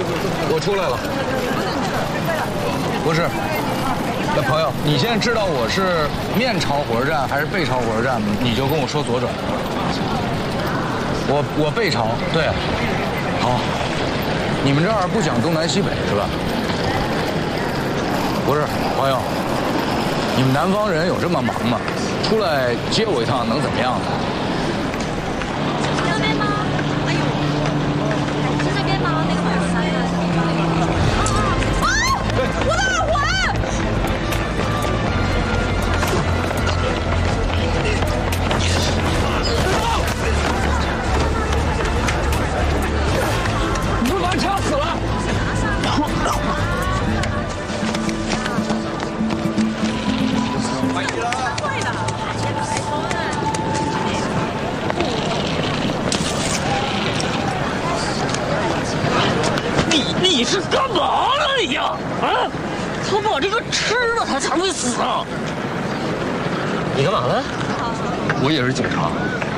我出来了。不是，那朋友，你现在知道我是面朝火车站还是背朝火车站吗？你就跟我说左转。我背朝，对。好，你们这儿不讲东南西北是吧？不是，朋友，你们南方人有这么忙吗？出来接我一趟能怎么样呢？ 这边吗？哎呦，是这边吗？那个马三啊。啊！我的耳环！ 你不把人掐死了？你是干嘛呢你呀？啊！他把这个吃了，他才会死啊！你干嘛呢？ 我也是警察。